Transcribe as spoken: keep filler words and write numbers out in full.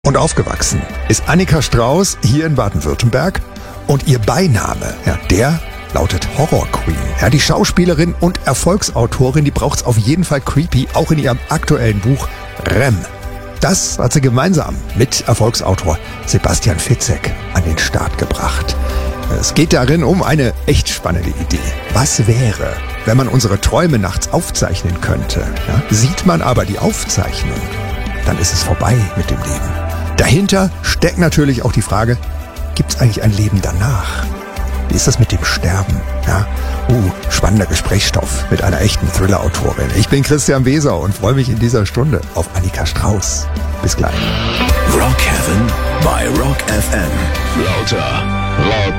Und aufgewachsen ist Annika Strauß hier in Baden-Württemberg und ihr Beiname, ja, der lautet Horror Queen. Ja, die Schauspielerin und Erfolgsautorin, die braucht's auf jeden Fall creepy, auch in ihrem aktuellen Buch Rem. Das hat sie gemeinsam mit Erfolgsautor Sebastian Fitzek an den Start gebracht. Es geht darin um eine echt spannende Idee. Was wäre, wenn man unsere Träume nachts aufzeichnen könnte? Ja, sieht man aber die Aufzeichnung, dann ist es vorbei mit dem Leben. Dahinter steckt natürlich auch die Frage, gibt es eigentlich ein Leben danach? Wie ist das mit dem Sterben? Ja, uh, spannender Gesprächsstoff mit einer echten Thriller-Autorin. Ich bin Christian Weser und freue mich in dieser Stunde auf Annika Strauß. Bis gleich. Rock Heaven bei Rock F M. Lauter Rock